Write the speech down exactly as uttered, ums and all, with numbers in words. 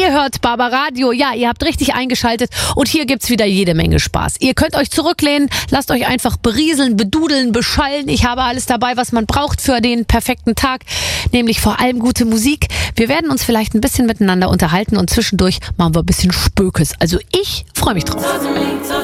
Ihr hört Barbaradio. Ja, ihr habt richtig eingeschaltet und hier gibt's wieder jede Menge Spaß. Ihr könnt euch zurücklehnen, lasst euch einfach berieseln, bedudeln, beschallen. Ich habe alles dabei, was man braucht für den perfekten Tag, nämlich vor allem gute Musik. Wir werden uns vielleicht ein bisschen miteinander unterhalten und zwischendurch machen wir ein bisschen Spökes. Also ich freue mich drauf.